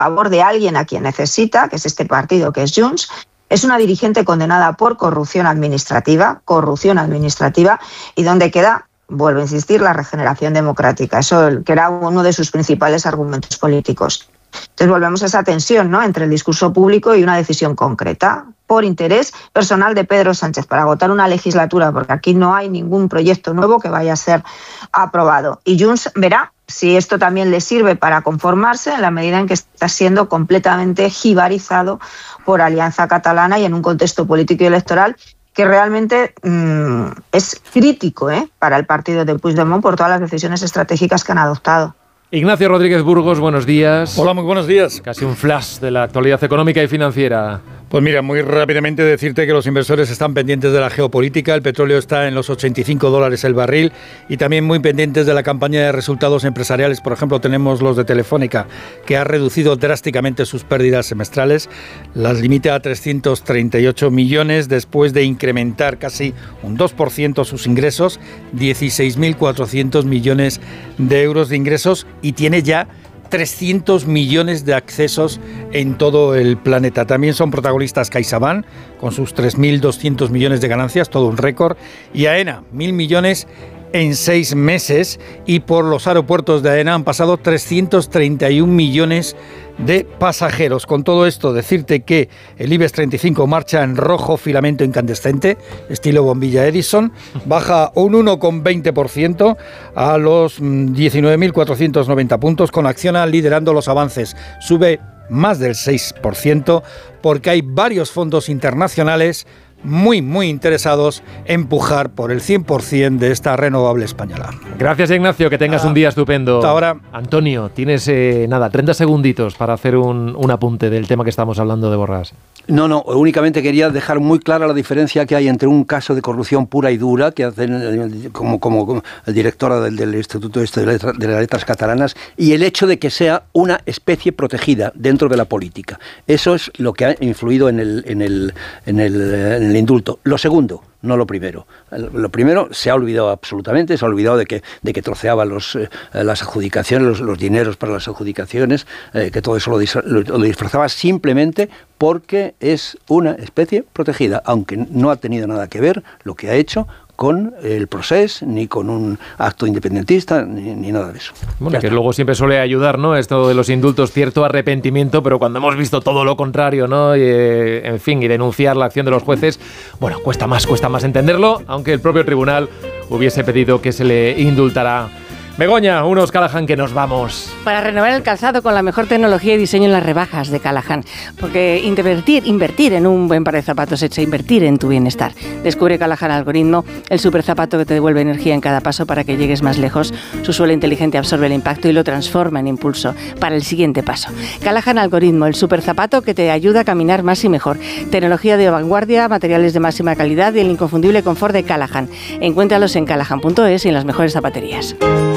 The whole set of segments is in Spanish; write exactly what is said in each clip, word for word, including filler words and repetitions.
favor de alguien a quien necesita, que es este partido, que es Junts. Es una dirigente condenada por corrupción administrativa, corrupción administrativa, y donde queda, vuelvo a insistir, la regeneración democrática. Eso que era uno de sus principales argumentos políticos. Entonces volvemos a esa tensión, ¿no?, entre el discurso público y una decisión concreta, por interés personal de Pedro Sánchez, para agotar una legislatura, porque aquí no hay ningún proyecto nuevo que vaya a ser aprobado. Y Junts verá si esto también le sirve para conformarse en la medida en que está siendo completamente jibarizado por Alianza Catalana y en un contexto político y electoral que realmente mmm, es crítico ¿eh? para el partido de Puigdemont por todas las decisiones estratégicas que han adoptado. Ignacio Rodríguez Burgos, buenos días. Hola, muy buenos días. Casi un flash de la actualidad económica y financiera. Pues mira, muy rápidamente decirte que los inversores están pendientes de la geopolítica, el petróleo está en los ochenta y cinco dólares el barril y también muy pendientes de la campaña de resultados empresariales. Por ejemplo, tenemos los de Telefónica, que ha reducido drásticamente sus pérdidas semestrales, las limita a trescientos treinta y ocho millones después de incrementar casi un dos por ciento sus ingresos, dieciséis mil cuatrocientos millones de euros de ingresos, y tiene ya trescientos millones de accesos en todo el planeta. También son protagonistas CaixaBank, con sus tres mil doscientos millones de ganancias, todo un récord, y AENA, mil millones en seis meses, y por los aeropuertos de AENA han pasado trescientos treinta y un millones de pasajeros. Con todo esto, decirte que el IBEX treinta y cinco marcha en rojo filamento incandescente, estilo bombilla Edison, baja un uno coma veinte por ciento a los diecinueve mil cuatrocientos noventa puntos, con Acciona liderando los avances, sube más del seis por ciento, porque hay varios fondos internacionales muy, muy interesados en empujar por el cien por ciento de esta renovable española. Gracias, Ignacio, que tengas ah, un día estupendo. Hasta ahora. Antonio, tienes eh, nada, treinta segunditos para hacer un, un apunte del tema que estamos hablando de Borràs. No, no, únicamente quería dejar muy clara la diferencia que hay entre un caso de corrupción pura y dura, que hacen como, como, como directora del, del Instituto este de, Letra, de las Letras Catalanas, y el hecho de que sea una especie protegida dentro de la política. Eso es lo que ha influido en el, en el, en el, en el indulto. Lo segundo, no lo primero. Lo primero se ha olvidado absolutamente, se ha olvidado de que, de que troceaba los, eh, las adjudicaciones, los, los dineros para las adjudicaciones, eh, que todo eso lo, disfra- lo, lo disfrazaba simplemente porque es una especie protegida, aunque no ha tenido nada que ver lo que ha hecho con el proceso, ni con un acto independentista, ni, ni nada de eso. Bueno, que luego siempre suele ayudar, ¿no?, esto de los indultos, cierto arrepentimiento, pero cuando hemos visto todo lo contrario, ¿no?, y, eh, en fin, y denunciar la acción de los jueces, bueno, cuesta más, cuesta más entenderlo, aunque el propio tribunal hubiese pedido que se le indultara. Begoña, unos Callahan que nos vamos. Para renovar el calzado con la mejor tecnología y diseño en las rebajas de Callahan. Porque invertir, invertir en un buen par de zapatos es invertir en tu bienestar. Descubre Callahan Algoritmo, el super zapato que te devuelve energía en cada paso para que llegues más lejos. Su suela inteligente absorbe el impacto y lo transforma en impulso para el siguiente paso. Callahan Algoritmo, el super zapato que te ayuda a caminar más y mejor. Tecnología de vanguardia, materiales de máxima calidad y el inconfundible confort de Callahan. Encuéntralos en callahan punto es y en las mejores zapaterías.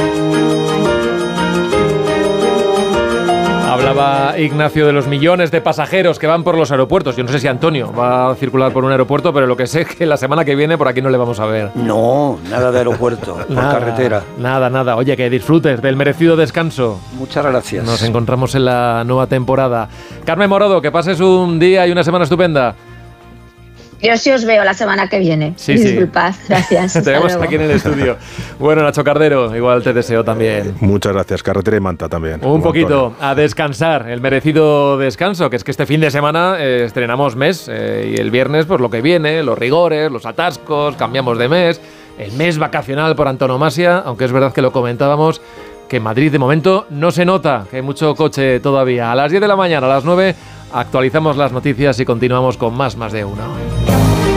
Hablaba Ignacio de los millones de pasajeros que van por los aeropuertos. Yo no sé si Antonio va a circular por un aeropuerto, pero lo que sé es que la semana que viene por aquí no le vamos a ver. No, nada de aeropuerto, por nada, carretera. Nada, nada. Oye, que disfrutes del merecido descanso. Muchas gracias. Nos encontramos en la nueva temporada. Carmen Morodo, que pases un día y una semana estupenda. Yo sí os veo la semana que viene. Sí, Disculpad, sí. Gracias. Te vemos aquí en el estudio. Bueno, Nacho Cardero, igual te deseo también. Muchas gracias, carretera y manta también. Un poquito, Antonio. A descansar, el merecido descanso, que es que este fin de semana eh, estrenamos mes eh, y el viernes pues lo que viene, los rigores, los atascos, cambiamos de mes, el mes vacacional por antonomasia, aunque es verdad que lo comentábamos, que en Madrid de momento no se nota, que hay mucho coche todavía. A las diez de la mañana, a las nueve, actualizamos las noticias y continuamos con más, más de uno.